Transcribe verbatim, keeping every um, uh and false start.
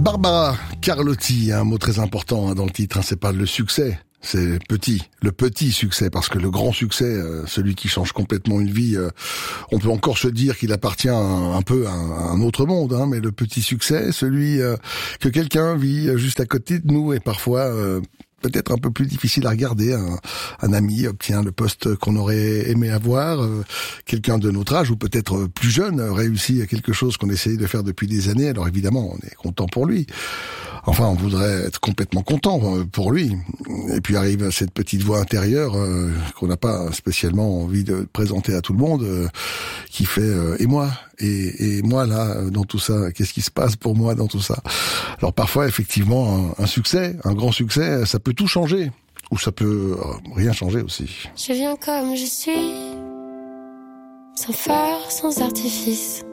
Barbara Carlotti, un mot très important hein, dans le titre, hein, c'est pas le succès, c'est petit, le petit succès, parce que le grand succès, euh, celui qui change complètement une vie, euh, on peut encore se dire qu'il appartient un, un peu à un, à un autre monde, hein, mais le petit succès, celui euh, que quelqu'un vit juste à côté de nous, est parfois euh, peut-être un peu plus difficile à regarder. Un, un ami obtient le poste qu'on aurait aimé avoir, euh, quelqu'un de notre âge ou peut-être plus jeune réussit à quelque chose qu'on essaye de faire depuis des années, alors évidemment on est content pour lui. Enfin, on voudrait être complètement content pour lui. Et puis arrive cette petite voix intérieure euh, qu'on n'a pas spécialement envie de présenter à tout le monde, euh, qui fait euh, « et moi ?» et, et moi là, dans tout ça, qu'est-ce qui se passe pour moi dans tout ça? Alors parfois, effectivement, un, un succès, un grand succès, ça peut tout changer. Ou ça peut euh, rien changer aussi. Je viens comme je suis, sans phare, sans artifice.